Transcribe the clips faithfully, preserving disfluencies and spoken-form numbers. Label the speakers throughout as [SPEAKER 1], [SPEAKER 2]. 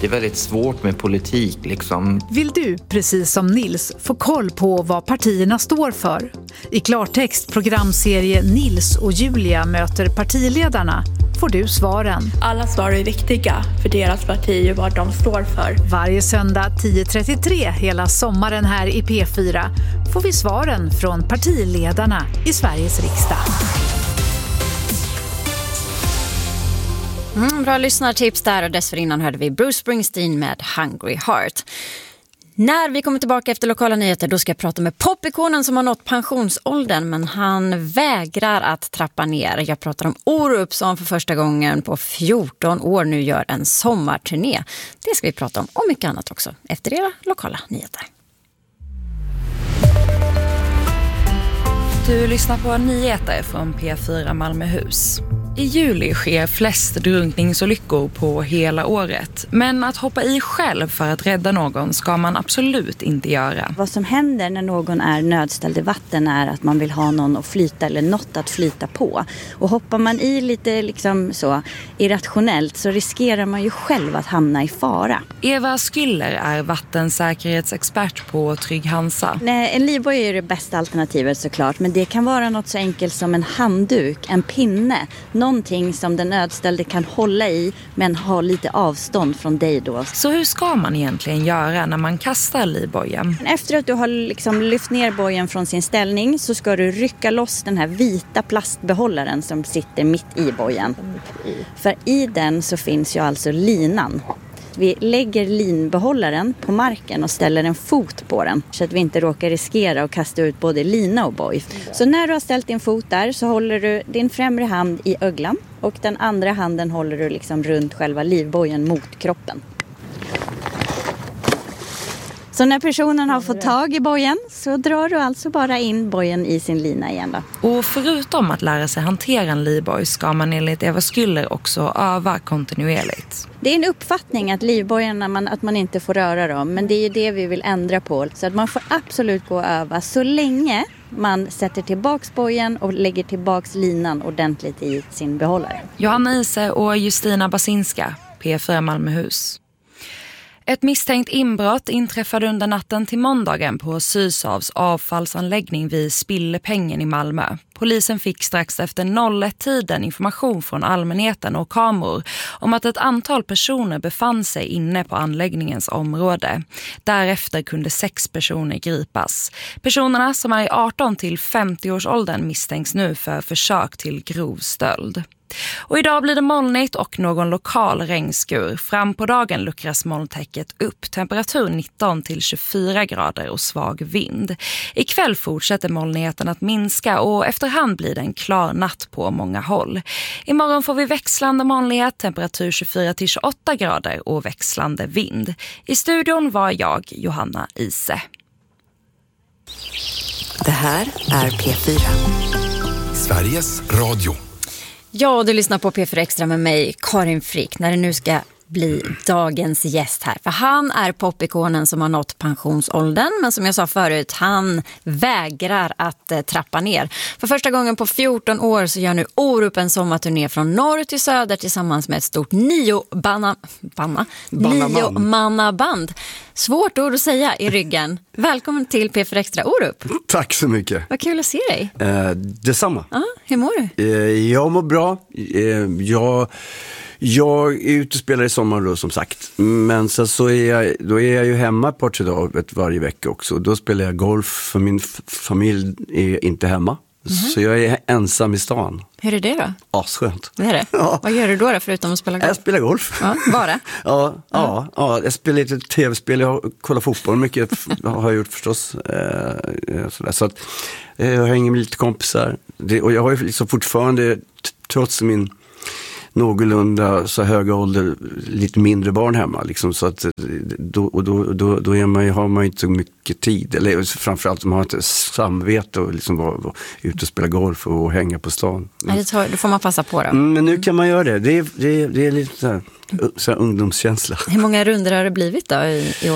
[SPEAKER 1] Det är väldigt svårt med politik liksom.
[SPEAKER 2] Vill du, precis som Nils, få koll på vad partierna står för? I klartext programserie Nils och Julia möter partiledarna får du svaren.
[SPEAKER 3] Alla svar är viktiga för deras parti och vad de står för.
[SPEAKER 2] Varje söndag tio trettiotre hela sommaren här i P fyra får vi svaren från partiledarna i Sveriges riksdag.
[SPEAKER 4] Mm, bra lyssnartips där, och dessförinnan hörde vi Bruce Springsteen med Hungry Heart. När vi kommer tillbaka efter lokala nyheter, då ska jag prata med popikonen som har nått pensionsåldern, men han vägrar att trappa ner. Jag pratar om Orup som för första gången på fjorton år nu gör en sommarturné. Det ska vi prata om och mycket annat också efter era lokala nyheter.
[SPEAKER 5] Du lyssnar på nyheter från P fyra Malmöhus. I juli sker flest drunkningsolyckor på hela året. Men att hoppa i själv för att rädda någon ska man absolut inte göra.
[SPEAKER 6] Vad som händer när någon är nödställd i vatten är att man vill ha någon att flyta eller något att flyta på. Och hoppar man i lite liksom så irrationellt så riskerar man ju själv att hamna i fara.
[SPEAKER 5] Eva Skyller är vattensäkerhetsexpert på Trygg Hansa.
[SPEAKER 6] Nej, en livboj är det bästa alternativet såklart, men det kan vara något så enkelt som en handduk, en pinne. Någonting som den nödställde kan hålla i men ha lite avstånd från dig då.
[SPEAKER 5] Så hur ska man egentligen göra när man kastar livbojen?
[SPEAKER 6] Efter att du har liksom lyft ner bojen från sin ställning så ska du rycka loss den här vita plastbehållaren som sitter mitt i bojen. För i den så finns ju alltså linan. Vi lägger linbehållaren på marken och ställer en fot på den så att vi inte råkar riskera att kasta ut både lina och boj. Så när du har ställt din fot där så håller du din främre hand i öglan och den andra handen håller du liksom runt själva livbojen mot kroppen. Så när personen har fått tag i bojen så drar du alltså bara in bojen i sin lina igen då.
[SPEAKER 5] Och förutom att lära sig hantera en livboj ska man enligt Eva Skyller också öva kontinuerligt.
[SPEAKER 6] Det är en uppfattning att livbojarna, man, att man inte får röra dem, men det är ju det vi vill ändra på. Så att man får absolut gå och öva så länge man sätter tillbaks bojen och lägger tillbaks linan ordentligt i sin behållare.
[SPEAKER 5] Johanna Ise och Justina Basinska, P fyra Malmöhus. Ett misstänkt inbrott inträffade under natten till måndagen på Sysavs avfallsanläggning vid Spillepengen i Malmö. Polisen fick strax efter noll ett-tiden information från allmänheten och kameror om att ett antal personer befann sig inne på anläggningens område. Därefter kunde sex personer gripas. Personerna som är i arton till femtio års åldern misstänks nu för försök till grov stöld. Och idag blir det molnigt och någon lokal regnskur. Fram på dagen luckras molntäcket upp. Temperatur nitton till tjugofyra grader och svag vind. Ikväll fortsätter molnigheten att minska och efterhand blir det en klar natt på många håll. Imorgon får vi växlande molnighet, temperatur tjugofyra till tjugoåtta grader och växlande vind. I studion var jag, Johanna Ise.
[SPEAKER 7] Det här är P fyra.
[SPEAKER 8] Sveriges Radio.
[SPEAKER 4] Ja, du lyssnar på P fyra Extra med mig, Karin Frick, när det nu ska bli dagens gäst här. För han är popikonen som har nått pensionsåldern, men som jag sa förut, han vägrar att eh, trappa ner. För första gången på fjorton år så gör nu Orup en sommarturné från norr till söder tillsammans med ett stort nio banna, banna, nio mannaband. Svårt ord att säga i ryggen. Välkommen till P fyra Extra, Orup.
[SPEAKER 9] Tack så mycket.
[SPEAKER 4] Vad kul att se dig.
[SPEAKER 9] Eh, detsamma.
[SPEAKER 4] Ja, hur mår du?
[SPEAKER 9] Eh, jag mår bra. Eh, jag... Jag är ute och spelar i sommar då, som sagt. Men sen så är jag, då är jag ju hemma ett par tre dagar varje vecka också. Då spelar jag golf för min f- familj är inte hemma. Mm-hmm. Så jag är ensam i stan.
[SPEAKER 4] Hur är det då?
[SPEAKER 9] Asskönt.
[SPEAKER 4] Det är det? Ja. Vad gör du då, då förutom att spela golf?
[SPEAKER 9] Jag spelar golf.
[SPEAKER 4] Ja, bara?
[SPEAKER 9] ja, ja, ja, jag spelar lite tv-spel. Jag har kollat fotboll mycket. har jag gjort förstås. Eh, sådär. Så att eh, jag hänger med lite kompisar. Det, och jag har ju liksom fortfarande, trots min någorlunda så höga ålder, lite mindre barn hemma liksom, så att då, och då, då, då är man, har man inte så mycket tid, eller framförallt man har inte samvete och liksom vara, vara ute och spela golf och hänga på stan.
[SPEAKER 4] Nej, det tar, då får man passa på då.
[SPEAKER 9] Mm, men nu kan man göra det, det är, det är, det är lite så här, så här ungdomskänsla.
[SPEAKER 4] Hur många runder har det blivit då i, i år?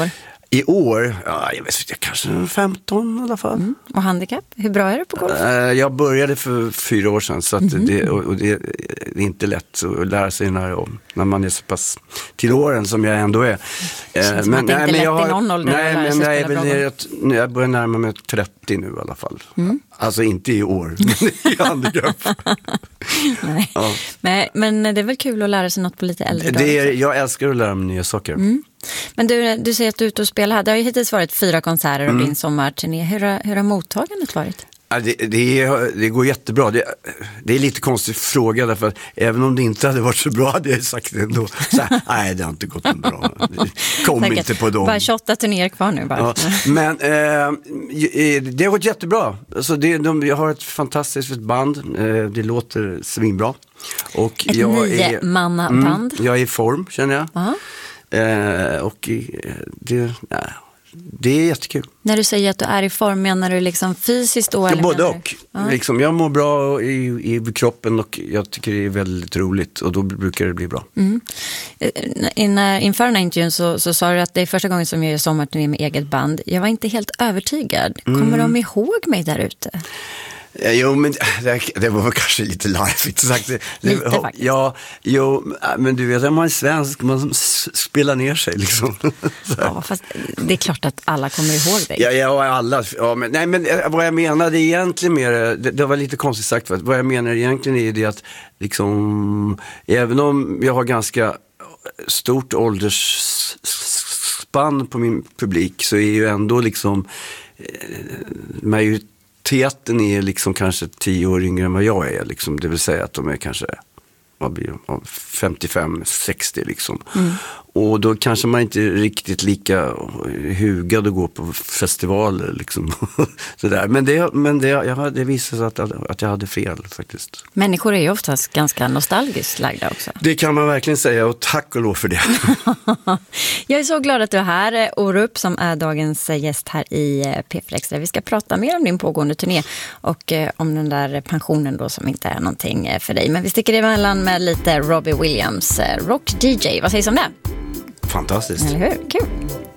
[SPEAKER 9] I år, ja, jag vet inte, kanske femton i alla fall. Mm.
[SPEAKER 4] Och handikapp, hur bra är du på golf?
[SPEAKER 9] Jag började för fyra år sedan, så att mm-hmm. det, och, och det är inte lätt att lära sig när, när man är så pass till åren som jag ändå är.
[SPEAKER 4] Det känns som men, att det inte är lätt jag har, i någon ålder
[SPEAKER 9] nej,
[SPEAKER 4] att lära sig
[SPEAKER 9] nej,
[SPEAKER 4] spela
[SPEAKER 9] nej,
[SPEAKER 4] bra
[SPEAKER 9] jag, jag börjar närma mig trettio nu i alla fall. Mm. Alltså inte i år, men i handikapp.
[SPEAKER 4] nej. Ja. nej, men det är väl kul att lära sig något på lite äldre
[SPEAKER 9] det är, Jag älskar att lära mig nya saker.
[SPEAKER 4] Mm. Men du, du säger att du är ute och spelar här. Det har ju hittills varit fyra konserter och mm. din sommarturné. Hur har, hur har mottagandet varit?
[SPEAKER 9] Ja, det, det, det går jättebra. Det, det är lite konstig fråga, därför att även om det inte hade varit så bra hade jag sagt det ändå. Så här, nej, det har inte gått bra. Kom Säkert. inte på dem.
[SPEAKER 4] Bara tjugoåtta turnéer kvar nu. Bara.
[SPEAKER 9] Ja, men eh, det har gått jättebra. Alltså det, de, jag har ett fantastiskt band. Eh, det låter svinbra. Och
[SPEAKER 4] ett nio-manna-band.
[SPEAKER 9] Mm, jag är i form, känner jag. Uh-huh. Eh, och det, ja, det är jättekul.
[SPEAKER 4] När du säger att du är i form, menar du liksom fysiskt då? Eller
[SPEAKER 9] både och. Uh-huh. Liksom, jag mår bra i, i kroppen och jag tycker det är väldigt roligt och då brukar det bli bra. Mm.
[SPEAKER 4] När, inför den här intervjun så, så sa du att det är första gången som jag gör sommarturné med eget band. Jag var inte helt övertygad. Kommer mm. de ihåg mig där ute?
[SPEAKER 9] Jo, men det, det var kanske lite larvigt sagt. Det,
[SPEAKER 4] lite det, faktiskt.
[SPEAKER 9] Ja, jo, men du vet, man är svensk, man spelar ner sig liksom.
[SPEAKER 4] Ja, fast det är klart att alla kommer ihåg dig.
[SPEAKER 9] Ja, ja alla. Ja, men, nej, men vad jag menade egentligen mer, det, det var lite konstigt sagt, för vad jag menar egentligen är det att liksom, även om jag har ganska stort åldersspann på min publik, så är ju ändå liksom majoriteten Teatern är liksom kanske tio år yngre än vad jag är. Liksom. Det vill säga att de är kanske vad blir de, femtiofem sextio liksom. Mm. Och då kanske man inte riktigt lika hugad att gå på festivaler liksom. Sådär. Men, det, men det, jag, det visade sig att, att jag hade fel faktiskt.
[SPEAKER 4] Människor är ju oftast ganska nostalgiskt lagda också.
[SPEAKER 9] Det kan man verkligen säga, och tack och lov för det.
[SPEAKER 4] Jag är så glad att du är här, Orup, som är dagens gäst här i P fyra Extra. Vi ska prata mer om din pågående turné och eh, om den där pensionen då som inte är någonting för dig. Men vi sticker emellan med lite Robbie Williams, rock D J. Vad sägs om det?
[SPEAKER 9] Fantastiskt.
[SPEAKER 4] Eller hur? Kul.